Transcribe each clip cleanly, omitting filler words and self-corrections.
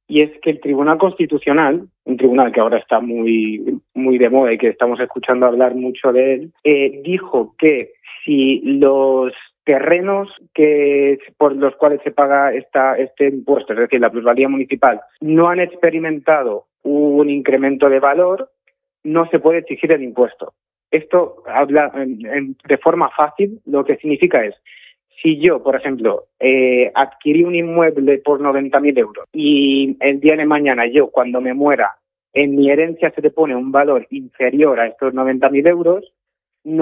y es que el Tribunal Constitucional, un tribunal que ahora está muy, muy de moda y que estamos escuchando hablar mucho de él, dijo que si los terrenos por los cuales se paga este impuesto, es decir, la plusvalía municipal, no han experimentado un incremento de valor, no se puede exigir el impuesto. Esto habla de forma fácil, lo que significa es, si yo, por ejemplo, adquirí un inmueble por 90.000 euros y el día de mañana yo, cuando me muera, en mi herencia se te pone un valor inferior a estos 90.000 euros, no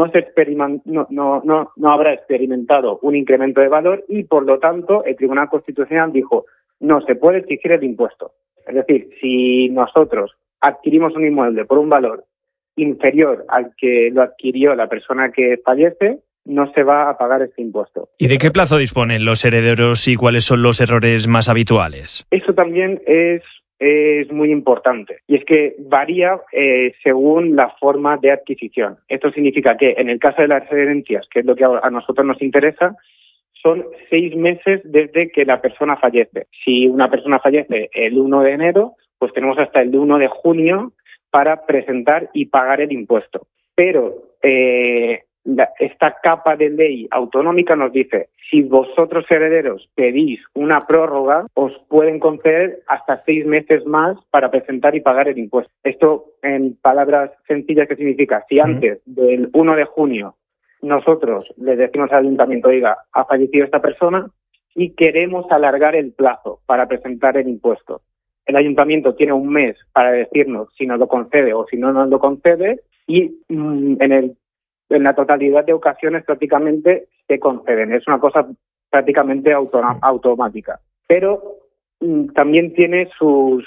habrá experimentado un incremento de valor y, por lo tanto, el Tribunal Constitucional dijo, no se puede exigir el impuesto. Es decir, si nosotros adquirimos un inmueble por un valor inferior al que lo adquirió la persona que fallece, no se va a pagar este impuesto. ¿Y de qué plazo disponen los herederos y cuáles son los errores más habituales? Eso también es muy importante, y es que varía según la forma de adquisición. Esto significa que en el caso de las herencias, que es lo que a nosotros nos interesa, son 6 meses desde que la persona fallece. Si una persona fallece el 1 de enero, pues tenemos hasta el 1 de junio para presentar y pagar el impuesto. Pero esta capa de ley autonómica nos dice, si vosotros herederos pedís una prórroga, os pueden conceder hasta 6 meses más para presentar y pagar el impuesto. Esto, en palabras sencillas, ¿qué significa? Si antes del 1 de junio nosotros le decimos al ayuntamiento, oiga, ha fallecido esta persona y queremos alargar el plazo para presentar el impuesto. El ayuntamiento tiene un mes para decirnos si nos lo concede o si no nos lo concede, y en la totalidad de ocasiones prácticamente se conceden. Es una cosa prácticamente automática. Pero también tiene su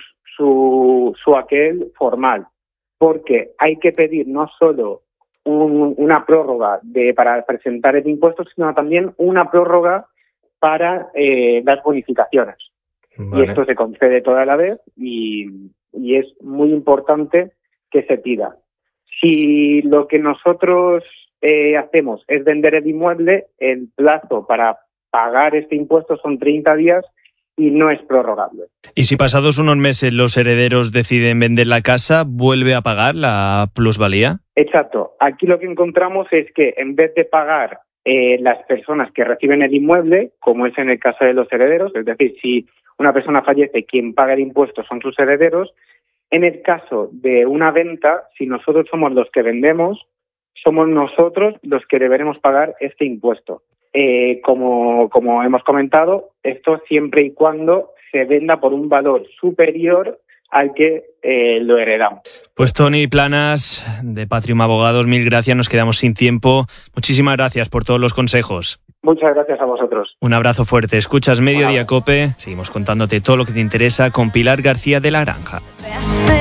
aquel formal, porque hay que pedir no solo una prórroga para presentar el impuesto, sino también una prórroga para las bonificaciones. Vale. Y esto se concede toda la vez y es muy importante que se pida. Si lo que nosotros hacemos es vender el inmueble, el plazo para pagar este impuesto son 30 días y no es prorrogable. ¿Y si pasados unos meses los herederos deciden vender la casa, vuelve a pagar la plusvalía? Exacto. Aquí lo que encontramos es que en vez de pagar las personas que reciben el inmueble, como es en el caso de los herederos, es decir, si una persona fallece, quien paga el impuesto son sus herederos. En el caso de una venta, si nosotros somos los que vendemos, somos nosotros los que deberemos pagar este impuesto. Como hemos comentado, esto siempre y cuando se venda por un valor superior al que lo heredamos. Pues Toni Planas, de Patrium Abogados, mil gracias, nos quedamos sin tiempo. Muchísimas gracias por todos los consejos. Muchas gracias a vosotros. Un abrazo fuerte. Escuchas Mediodía Cope. Seguimos contándote todo lo que te interesa con Pilar García de la Granja.